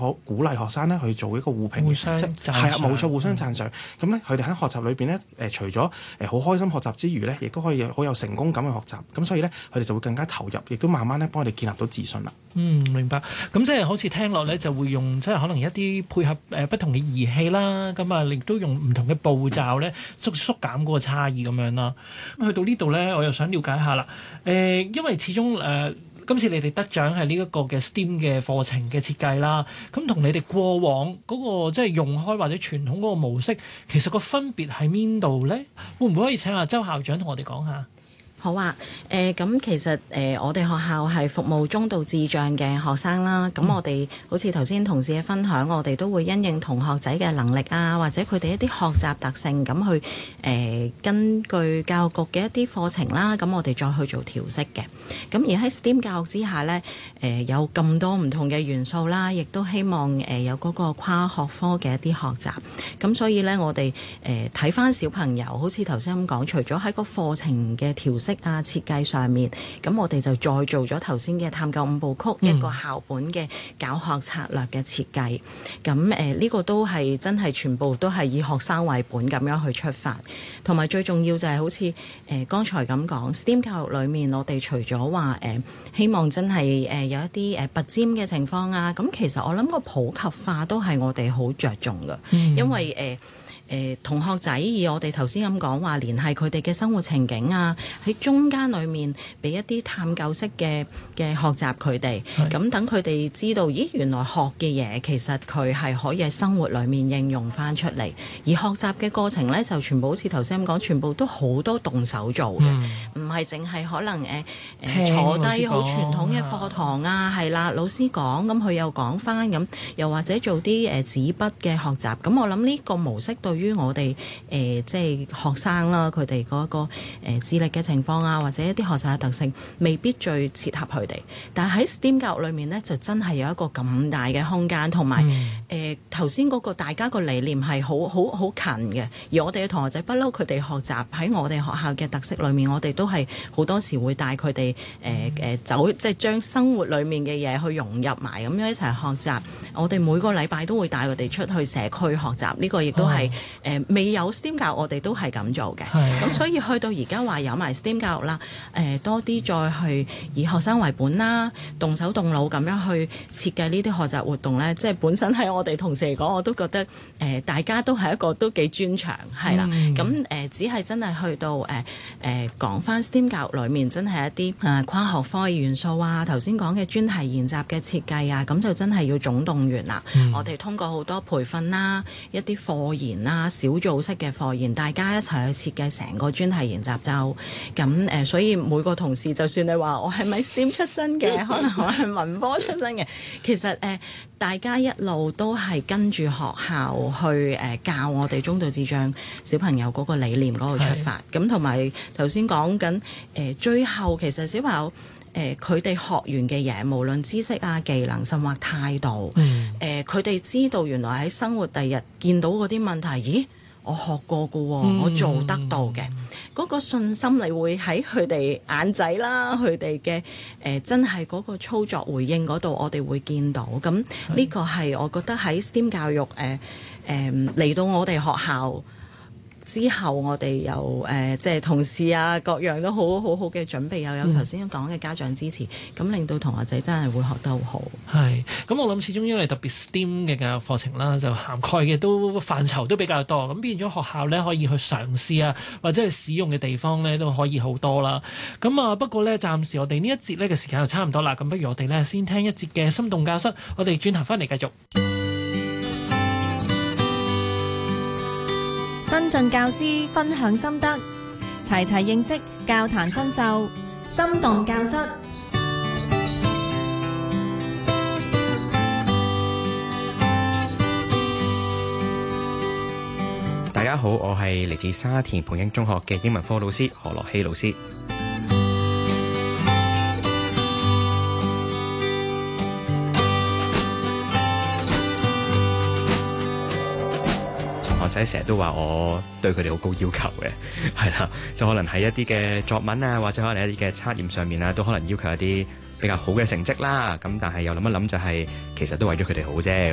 鼓勵學生咧去做一個互評， 互相讚賞， 係啊，冇錯，互相讚賞。咁咧，佢哋喺學習裏邊咧，除咗好開心學習之餘咧，亦都可以好有成功感去學習。咁所以咧，佢哋就會更加投入，亦都慢慢咧幫我哋建立到自信啦。 明白。咁即係好似聽落咧，就會用即係可能一啲配合不同嘅儀器啦，咁啊亦都用唔同嘅步驟咧縮減嗰個差異咁樣啦。去到呢度咧，我又想了解下啦。因為始終今次你哋得獎係呢一個嘅 STEAM 嘅課程嘅設計啦，咁同你哋過往嗰個即係用開或者傳統嗰個模式，其實個分別喺邊度咧？會唔會可以請阿周校長同我哋講下？ 好啊，咁其實我哋學校係服務中度智障嘅學生啦。咁我哋好似頭先同事嘅分享，我哋都會因應同學仔嘅能力啊，或者佢哋一啲學習特性，咁去根據教育局嘅一啲課程啦，咁我哋再去做調適嘅。咁而喺 STEAM 教育之下呢，有咁多唔同嘅元素啦，亦都希望有嗰個跨學科嘅一啲學習。咁所以呢，我哋睇返小朋友，好似頭先咁講，除咗喺個課程嘅調適設計上面，咁我哋就再做咗頭先嘅探究五部曲，一個校本嘅教學策略嘅設計。咁呢個都係真係全部都係以學生為本咁樣去出發，同埋最重要就係好似剛才咁講 STEAM 教育裏面，我哋除咗話希望真係有一啲拔尖嘅情況啊，咁其實我諗個普及化都係我哋好着重嘅，因為同學仔以我哋頭先咁講話，聯繫佢哋嘅生活情景啊，喺中間裏面俾一啲探究式嘅學習佢哋，咁等佢哋知道，咦，原來學嘅嘢其實佢係可以喺生活裏面應用翻出嚟，而學習嘅過程呢，就全部好似頭先咁講，全部都好多動手做嘅，唔係淨係可能坐低好傳統嘅課堂啊，係啦，老師講咁佢又講翻咁，又或者做啲紙筆嘅學習，咁我諗呢個模式對於我哋即係學生啦，佢哋嗰個智力嘅情況啊，或者一啲學習嘅特性，未必最切合佢哋。但係喺 STEAM 教育裏面呢，就真係有一個咁大嘅空間，同埋頭先嗰個大家個理念係好近嘅。而我哋嘅同學仔不嬲，佢哋學習喺我哋學校嘅特色裏面，我哋都係好多時會帶佢哋走，即係將生活裏面嘅嘢去融入埋，咁樣一齊學習。我哋每個禮拜都會帶佢哋出去社區學習，呢個亦都係未有 STEAM 教育，我哋都係咁做嘅。咁所以去到而家話有埋 STEAM 教育啦，多啲再去以學生為本啦，動手動腦咁樣去設計呢啲學習活動呢，即係本身喺我哋同事嚟講，我都覺得大家都係一個都幾專長，係啦。咁只係真係去到講翻 STEAM 教育裏面，真係一啲跨學科嘅元素啊，頭先講嘅專題研習嘅設計啊，咁就真係要總動員啦。我哋通過好多培訓啦，一啲課研啦，小組式嘅課研，大家一齊去設計成個專題研習周。咁所以每個同事，就算你話我係咪 STEAM 出身嘅，可能我係文科出身嘅，其實大家一路都係跟住學校去教我哋中度智障小朋友嗰個理念嗰度出發。咁同埋頭先講緊最後其實小朋友佢哋學完嘅嘢，無論知識啊、技能甚或態度，佢哋知道原來喺生活第日見到嗰啲問題，咦，我學過㗎喎，我做得到嘅，嗰個信心你會喺佢哋眼仔啦，佢哋嘅真係嗰個操作回應嗰度，我哋會見到。咁呢個係我覺得喺 STEAM 教育嚟到我哋學校之後，我哋有即係同事啊，各樣都好好嘅準備，又有頭先講嘅家長支持，咁令到同學仔真係會學得好好。 係，咁我諗始終因為特別 STEAM 嘅教育課程啦，就涵蓋嘅都範疇都比較多，咁變咗學校咧可以去嘗試啊，或者係使用嘅地方咧都可以好多啦。咁啊，不過咧暫時我哋呢一節咧嘅時間就差唔多啦，咁不如我哋咧先聽一節嘅心動教室，我哋轉頭翻嚟繼續。 新進教師分享心得，齊齊認識教壇新秀，心動教室。 大家好，我係嚟自沙田培英中學嘅英文科老師何樂希老師。學仔成日都話我對佢哋好高要求嘅，係啦，就可能喺一啲嘅作文啊，或者可能一啲嘅測驗上面啊，都可能要求一啲比較好嘅成績啦。咁但係又諗一諗就係、其實都為咗佢哋好啫。